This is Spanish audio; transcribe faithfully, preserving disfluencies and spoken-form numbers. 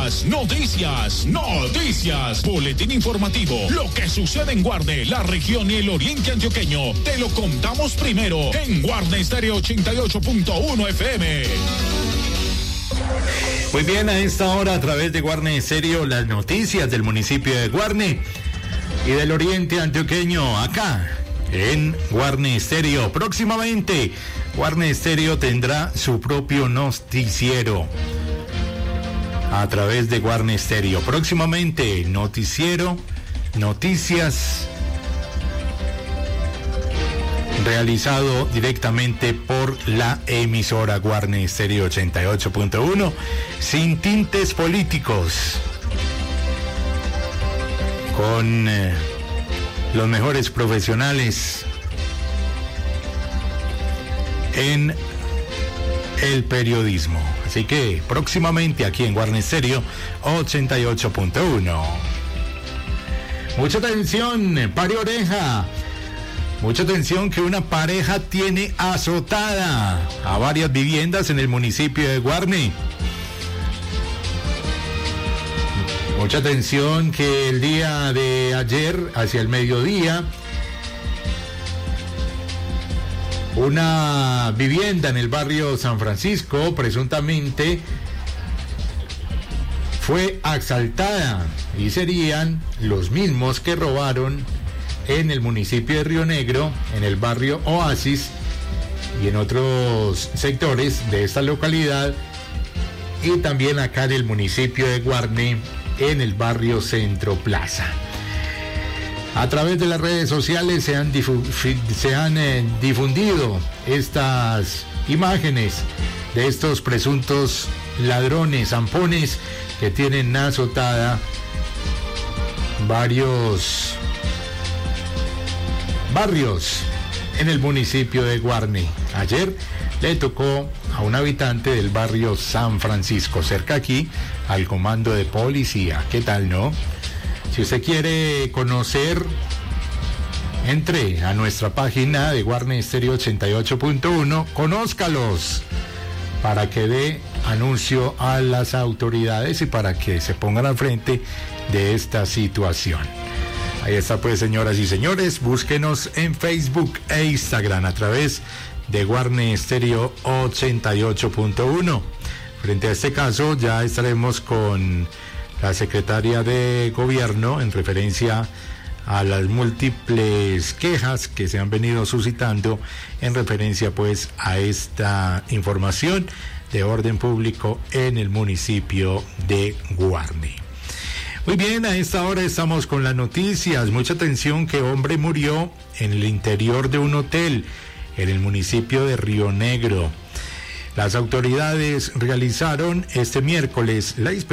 Noticias, noticias, boletín informativo. Lo que sucede en Guarne, la región y el oriente antioqueño, te lo contamos primero en Guarne Estéreo ochenta y ocho punto uno F M. Muy bien, a esta hora a través de Guarne Estéreo, las noticias del municipio de Guarne y del oriente antioqueño, acá en Guarne Estéreo. Próximamente, Guarne Estéreo tendrá su propio noticiero a través de Guarne Estéreo. Próximamente, noticiero, noticias, realizado directamente por la emisora Guarne Estéreo ochenta y ocho punto uno, sin tintes políticos, con eh, los mejores profesionales en el periodismo. Así que próximamente aquí en Guarne Estéreo ochenta y ocho punto uno. Mucha atención, pare oreja. Mucha atención que una pareja tiene azotada a varias viviendas en el municipio de Guarne. Mucha atención que el día de ayer, hacia el mediodía, una vivienda en el barrio San Francisco presuntamente fue asaltada y serían los mismos que robaron en el municipio de Río Negro, en el barrio Oasis y en otros sectores de esta localidad, y también acá en el municipio de Guarne, en el barrio Centro Plaza. A través de las redes sociales se han, difu- se han eh, difundido estas imágenes de estos presuntos ladrones, zampones, que tienen azotada varios barrios en el municipio de Guarne. Ayer le tocó a un habitante del barrio San Francisco, cerca aquí, al comando de policía. ¿Qué tal, no? Si usted quiere conocer, entre a nuestra página de Guarne Estéreo ochenta y ocho punto uno, conózcalos para que dé anuncio a las autoridades y para que se pongan al frente de esta situación. Ahí está, pues, señoras y señores, búsquenos en Facebook e Instagram a través de Guarne Estéreo ochenta y ocho punto uno. Frente a este caso ya estaremos con la secretaria de Gobierno en referencia a las múltiples quejas que se han venido suscitando en referencia, pues, a esta información de orden público en el municipio de Guarne. Muy bien, a esta hora estamos con las noticias. Mucha atención que hombre murió en el interior de un hotel en el municipio de Río Negro. Las autoridades realizaron este miércoles la inspección